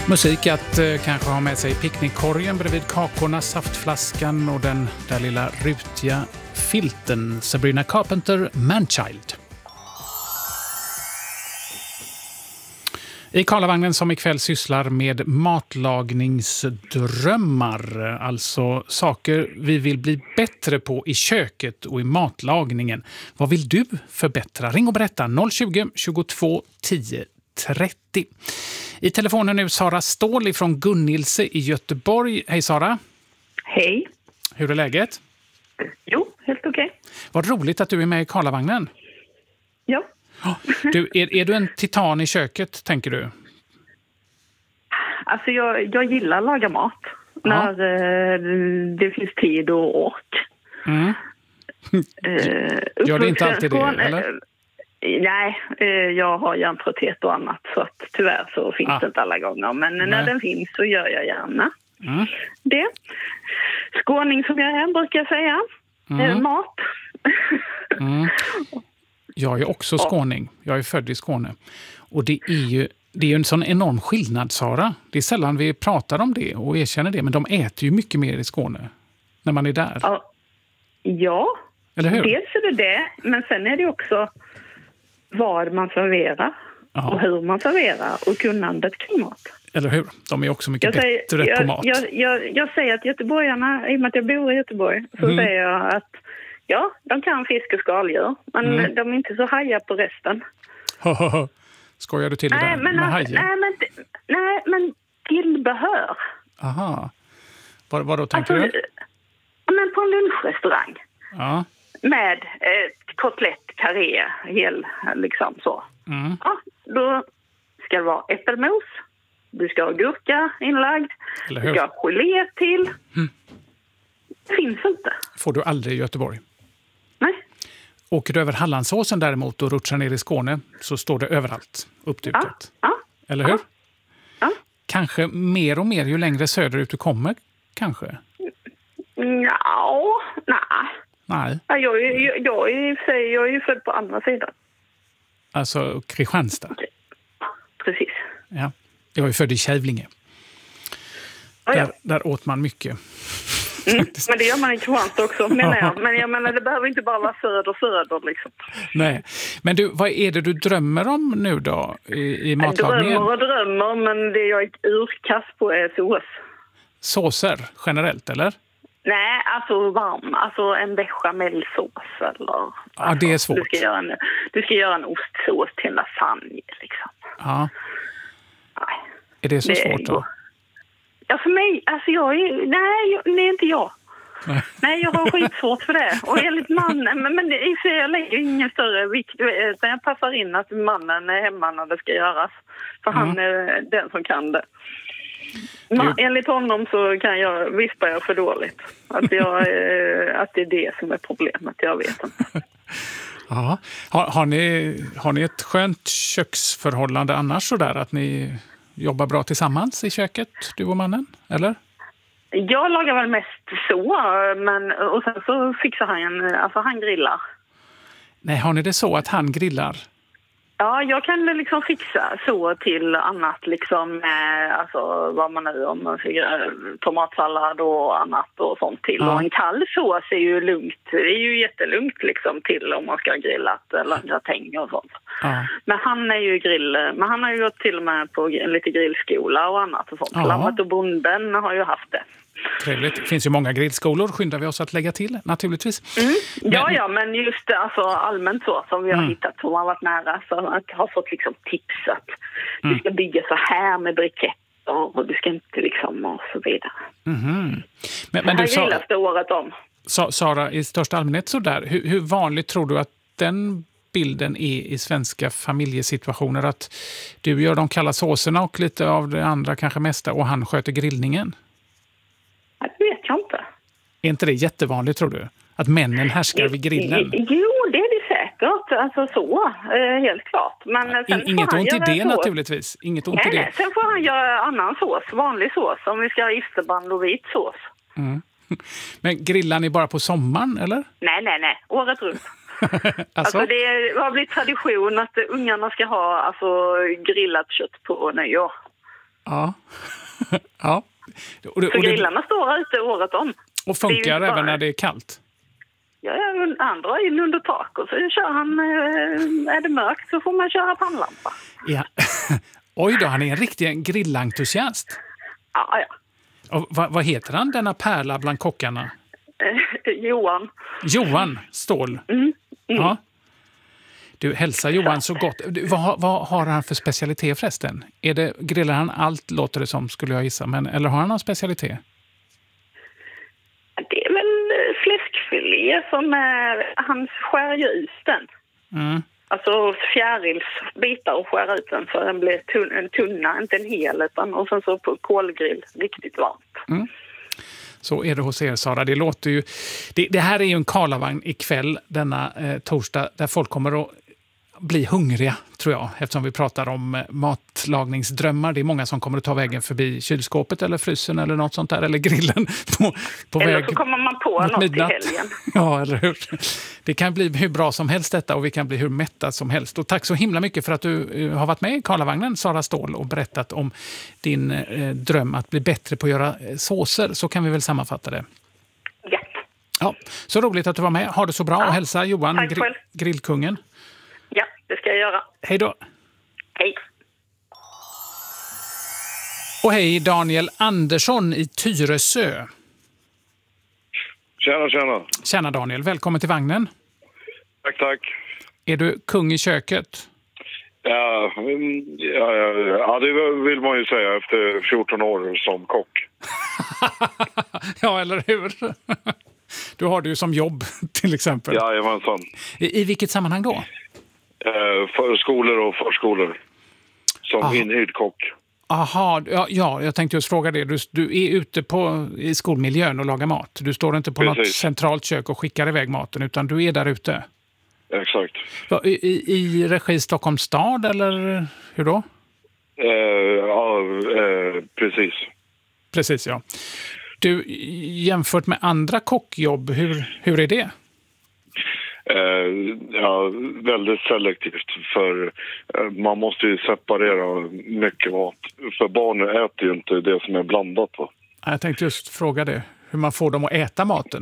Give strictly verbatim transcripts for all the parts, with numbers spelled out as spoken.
Musik att eh, kanske ha med sig picknickkorgen bredvid kakorna, saftflaskan och den där lilla rutiga filten. Sabrina Carpenter, Manchild. I Karlavagnen som ikväll sysslar med matlagningsdrömmar, alltså saker vi vill bli bättre på i köket och i matlagningen. Vad vill du förbättra? Ring och berätta noll tjugo, tjugotvå, tio, trettio. I telefonen nu Sara Ståhl från Gunnilse i Göteborg. Hej Sara. Hej. Hur är läget? Jo, helt okej. Okay. Vad roligt att du är med i Karlavagnen. Ja. Du, är, är du en titan i köket, tänker du? Alltså jag, jag gillar att laga mat. Ja. När eh, det finns tid och ork. Mm. eh, Gör det inte alltid det, eller? Eh, nej, eh, jag har hjärntrötthet och annat. Så att tyvärr så finns ah. det inte alla gånger. Men nej. När den finns så gör jag gärna mm. det. Skåning som jag är brukar jag säga. Mm. Eh, mat. mm. Jag är också skåning. Jag är född i Skåne. Och det är ju det är ju en sån enorm skillnad, Sara. Det är sällan vi pratar om det och erkänner det. Men de äter ju mycket mer i Skåne när man är där. Ja, ja. Eller hur? Dels är det det. Men sen är det också vad man serverar. Aha. Och hur man serverar. Och kunnandet kring mat. Eller hur? De är också mycket jag bättre säger, jag, på mat. Jag, jag, jag säger att göteborgarna, i och med att jag bor i Göteborg, så mm. säger jag att ja, de kan fisk och skaldjur, men mm. de är inte så hajar på resten. Skojar du till det nej, där men, med hajar? Nej, men, nej, men tillbehör. Aha. Vad, vad då tänker alltså, du? Men på en lunchrestaurang. Ja. Med ett kotlett, karré, hel, liksom så. Mm. Ja, då ska det vara äppelmos. Du ska ha gurka inlagd. Du ska ha gelé till. Mm. Det finns inte. Får du aldrig i Göteborg? Nej. Åker du över Hallandsåsen däremot och rutschar ner i Skåne så står det överallt uppdukat. Ja. Ja. Eller hur? Ja. Ja. Kanske mer och mer ju längre söderut du kommer, kanske? Ja, nej. Nej. Ja, jag, är, jag, jag, är, jag är ju född på andra sidan. Alltså Kristianstad? Precis. Ja. Jag är född i Kävlinge. Ja, ja. Där, där åt man mycket. Mm, men det gör man i Kristianstad också, menar jag. Men jag menar, det behöver inte bara vara söder, söder liksom. Nej. Men du, vad är det du drömmer om nu då i, i matlagningen? Drömmer och drömmer, men det jag är urkast på är sås. Såser generellt, eller? Nej, alltså varm. Alltså en bechamelsås eller... Ja, alltså, det är svårt. Du ska göra en, du ska göra en ostsås till en lasagne, liksom. Ja. Nej. Är det så det svårt då? Ja, för mig, alltså jag är, nej, det är inte jag. Nej. nej, jag har skitsvårt för det. Och enligt mannen, men, men det, jag lägger ingen större vikt, utan jag passar in att mannen är hemma när det ska göras. För mm. han är den som kan det. Ma, enligt honom så kan jag, vispar jag för dåligt. Att, jag, att det är det som är problemet, jag vet inte. Ja. Har, har, ni, har ni ett skönt köksförhållande annars så där att ni jobbar bra tillsammans i köket, du och mannen, eller? Jag lagar väl mest så, men och sen så fixar han, alltså han grillar. Nej, har ni det så att han grillar? Ja, jag kan liksom fixa så till annat, liksom, eh, alltså vad man nu om man fick, tomatsallad och annat och sånt till. Ja. Och en kall sås är ju lugnt, det är ju jättelugnt liksom till om man ska ha grillat eller gratäng och sånt. Ja. Men han är ju grill, men han har ju gått till och med på lite grillskola och annat och sånt. Ja. Lammet och bonden har ju haft det. Trevligt. Det finns ju många grillskolor, skyndar vi oss att lägga till, naturligtvis. Mm. Ja, men... ja, men just alltså, allmänt så som vi har mm. hittat, som har varit nära, så att har fått liksom tips att mm. du ska bygga så här med briketter och du ska inte liksom och så vidare. Mm-hmm. Men, men du sa... det året om. Sa, Sara, i största allmänhet så där, hur, hur vanligt tror du att den bilden är i svenska familjesituationer, att du gör de kalla såserna och lite av det andra kanske mesta och han sköter grillningen? Det vet jag inte. Är inte det jättevanligt, tror du? Att männen härskar vid grillen? Jo, det är det säkert. Alltså så, helt klart. Men sen Inget ont i det sås. Naturligtvis. Inget ont nej, i det. Nej, sen får han göra annan sås, vanlig sås. Om vi ska ha isterband och vit sås. Mm. Men grillar ni bara på sommaren, eller? Nej, nej, nej. Året runt. alltså? alltså det har blivit tradition att ungarna ska ha alltså, grillat kött på nyår. Ja. Ja. Och det, För och det, grillarna står ute året om. och funkar bara... även när det är kallt? Ja, han drar in under tak och så kör han, är det mörkt så får man köra pannlampa. Ja. Oj då, han är en riktig grillentusiast. Ja, ja. Och vad, vad heter han, denna pärla bland kockarna? Eh, Johan. Johan Ståhl. Mm. Mm. Ja. Du, hälsa Johan så gott. Du, vad, vad har han för specialitet förresten? Är det, grillar han allt, låter det som, skulle jag gissa. Men, eller har han någon specialitet? Det är väl fläskfilé som är, han skär ju ut den. Mm. Alltså fjärilsbitar och skär ut den så den blir tunn, en tunna, inte en hel utan och sen så på kolgrill riktigt varmt. Mm. Så är det hos er, Sara. Det låter ju... Det, det här är ju en Karlavagn ikväll, denna eh, torsdag, där folk kommer att bli hungriga, tror jag, eftersom vi pratar om eh, matlagningsdrömmar. Det är många som kommer att ta vägen förbi kylskåpet eller frysen eller något sånt där, eller grillen på, på eller väg. Eller så kommer man på något midnatt. i helgen. Ja, eller hur? Det kan bli hur bra som helst detta och vi kan bli hur mätta som helst. Och tack så himla mycket för att du uh, har varit med i Karlavagnen, Sara Ståhl, och berättat om din uh, dröm att bli bättre på att göra uh, såser. Så kan vi väl sammanfatta det. Ja. Ja, så roligt att du var med. Ha det så bra, ja. Och hälsa Johan, gri- grillkungen. Ja, det ska jag göra. Hej då. Hej. Och hej Daniel Andersson i Tyresö. Tjena, tjena. Tjena Daniel, välkommen till vagnen. Tack, tack. Är du kung i köket? Ja, ja, ja, ja, det vill man ju säga efter fjorton år som kock. Ja, eller hur? Du har det ju som jobb, till exempel. Jajamensan. I, I vilket sammanhang då? Eh, för skolor och förskolor. Som Aha. inhyrd kock. Aha, ja, ja, jag tänkte just fråga det. Du, du är ute på, i skolmiljön och lagar mat. Du står inte på Precis. Något centralt kök och skickar iväg maten, utan du är där ute. Exakt. Ja, i, i, I regi Stockholms stad, eller hur då? Eh, ja, eh, precis. Precis, ja. Du, jämfört med andra kockjobb, hur, hur är det? Eh, ja, väldigt selektivt. För eh, man måste ju separera mycket mat. För barnen äter ju inte det som är blandat. Va? Jag tänkte just fråga det. Hur man får dem att äta maten.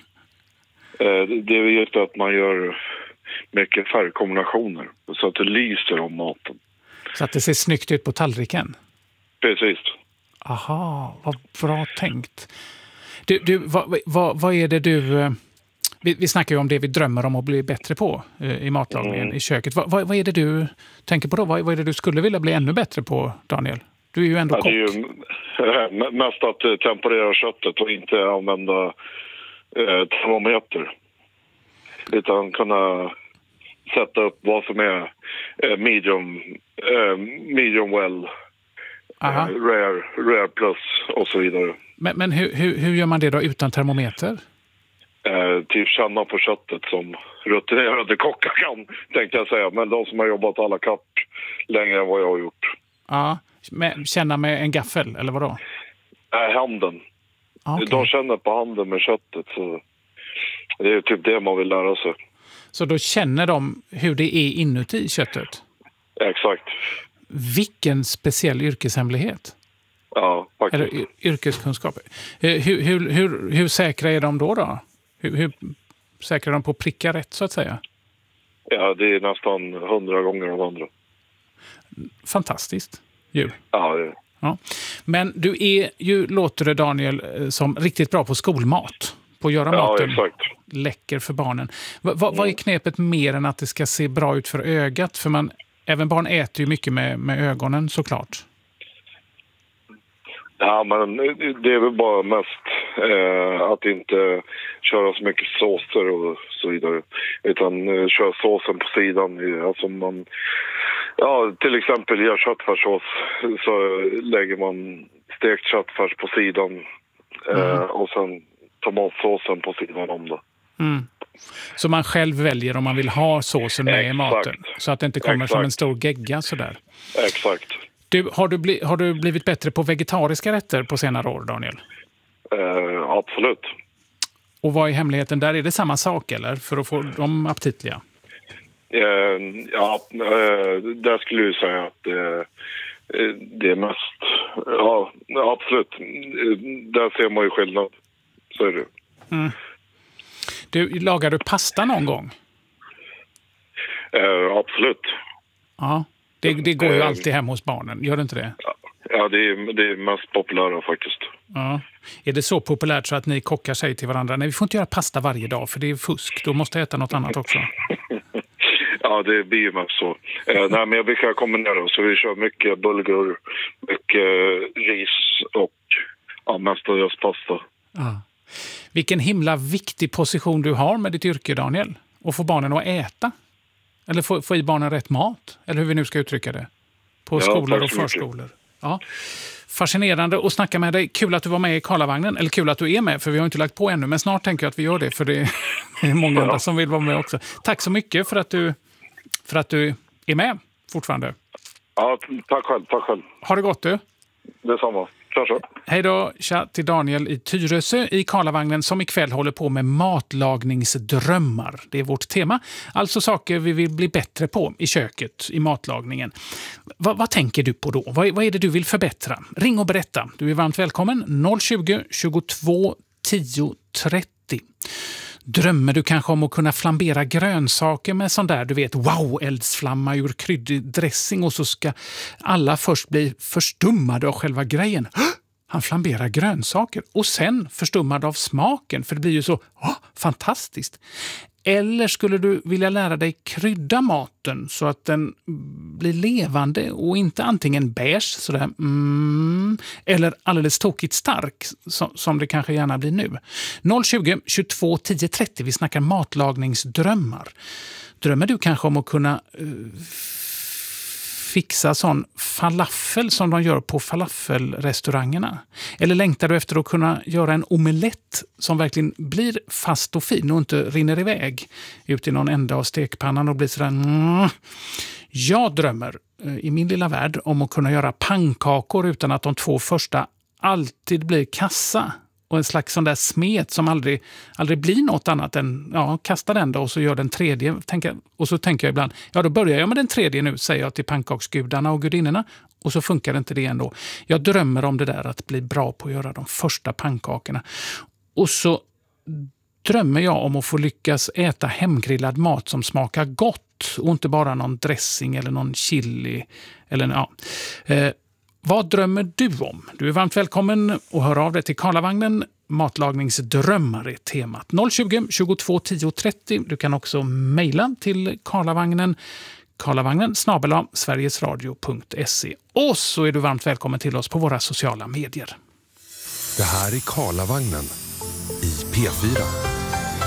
Eh, det är just att man gör mycket färgkombinationer. Så att det lyser om maten. Så att det ser snyggt ut på tallriken? Precis. Aha, vad bra tänkt. Du, du vad, vad, vad är det du... Vi, vi snackar ju om det vi drömmer om att bli bättre på eh, i matlagningen, mm. i köket. Va, vad, vad är det du tänker på då? Vad, vad är det du skulle vilja bli ännu bättre på, Daniel? Du är ju ändå ja, kock. Det är ju mest att temperera köttet och inte använda eh, termometer. Utan kunna sätta upp vad som är eh, medium, eh, medium well, eh, rare, rare plus och så vidare. Men, men hur, hur, hur gör man det då utan termometer? Eh, typ känna på köttet som rutinerade kockar kan, tänkte jag säga. Men de som har jobbat alla kapp längre än vad jag har gjort. Ja, med, känna med en gaffel, eller vad då? Nej, äh, handen. Okay. De känner på handen med köttet. Så det är typ det man vill lära sig. Så då känner de hur det är inuti köttet? Exakt. Vilken speciell yrkeshemlighet. Ja, faktiskt. Eller yrkeskunskap. Hur, hur, hur, hur säkra är de då? då? Hur, hur säkra är de på att pricka rätt, så att säga? Ja, det är nästan hundra gånger de andra. Fantastiskt. Ju. Ja, det... ja. Men du är ju, låter det Daniel, som riktigt bra på skolmat. På att göra ja, maten exakt. läcker för barnen. Va, va, vad är knepet mer än att det ska se bra ut för ögat? För man, även barn äter ju mycket med, med ögonen, såklart. Ja, men det är väl bara mest eh, att inte köra så mycket såser och så vidare. Utan eh, köra såsen på sidan. Alltså man, ja, till exempel gör köttfärssås så lägger man stekt köttfärs på sidan. Eh, mm. Och sen tomatsåsen på sidan om det. Mm. Så man själv väljer om man vill ha såsen med Exakt. i maten. Så att det inte kommer Exakt. som en stor gegga sådär. Exakt. Du, har, du bli, har du blivit bättre på vegetariska rätter på senare år, Daniel? Uh, absolut. Och vad är hemligheten där? Är det samma sak, eller? För att få dem aptitliga? Uh, ja, uh, där skulle jag säga att uh, det är mest Ja, absolut. Där ser man ju skillnad. Så är det. Mm. Du, lagar du pasta någon gång? Eh, absolut. Ja, det, det går ju alltid hem hos barnen. Gör det inte det? Ja, det är, det är mest populära faktiskt. Ja. Är det så populärt så att ni kockar säger till varandra, nej vi får inte göra pasta varje dag för det är fusk, då måste jag äta något annat också? Ja, det blir ju mest så. Eh, nej, men jag brukar kombinera, så vi kör mycket bulgur, mycket ris och ja, mestadels pasta. Ja. Vilken himla viktig position du har med ditt yrke, Daniel. Och få barnen att äta. Eller få, få i barnen rätt mat. Eller hur vi nu ska uttrycka det. På Ja, skolor och förskolor. Ja. Fascinerande att snacka med dig. Kul att du var med i Karlavagnen. Eller kul att du är med, för vi har inte lagt på ännu. Men snart tänker jag att vi gör det, för det är många andra som vill vara med också. Tack så mycket för att du, för att du är med fortfarande. Ja, tack själv. Tack själv. Ha det gott du. Detsamma. Tja, tja. Hej då, tja till Daniel i Tyresö i Karlavagnen som ikväll håller på med matlagningsdrömmar. Det är vårt tema. Alltså saker vi vill bli bättre på i köket, i matlagningen. Va, vad tänker du på då? Vad, vad är det du vill förbättra? Ring och berätta. Du är varmt välkommen. noll tjugo, tjugotvå, tio, trettio. Drömmer du kanske om att kunna flambera grönsaker med sån där, du vet, wow-eldsflamma ur kryddig dressing och så ska alla först bli förstummade av själva grejen. Han flamberar grönsaker och sen förstummad av smaken, för det blir ju så oh, fantastiskt. Eller skulle du vilja lära dig krydda maten så att den blir levande och inte antingen beige sådär, mm, eller alldeles tokigt stark som, som det kanske gärna blir nu. noll tjugo, tjugotvå, tio, trettio. Vi snackar matlagningsdrömmar. Drömmer du kanske om att kunna uh, fixa sån falafel som de gör på falafelrestaurangerna? Eller längtar du efter att kunna göra en omelett som verkligen blir fast och fin och inte rinner iväg ut i någon ända av stekpannan och blir sådär... Mm. Jag drömmer i min lilla värld om att kunna göra pannkakor utan att de två första alltid blir kassa. Och en slags sån där smet som aldrig, aldrig blir något annat än, ja, kasta den då och så gör den tredje. Tänka, och så tänker jag ibland, ja då börjar jag med den tredje nu, säger jag till pannkaksgudarna och gudinnorna. Och så funkar det inte det ändå. Jag drömmer om det där att bli bra på att göra de första pannkakorna. Och så drömmer jag om att få lyckas äta hemgrillad mat som smakar gott. Och inte bara någon dressing eller någon chili. Eller, ja. Eh, Vad drömmer du om? Du är varmt välkommen att höra av dig till Karlavagnen. Matlagningsdrömmar är temat. noll tjugo, tjugotvå, tio, trettio. Du kan också mejla till Karlavagnen. Karlavagnen snabel-a sverigesradio punkt se. Och så är du varmt välkommen till oss på våra sociala medier. Det här är Karlavagnen i P fyra.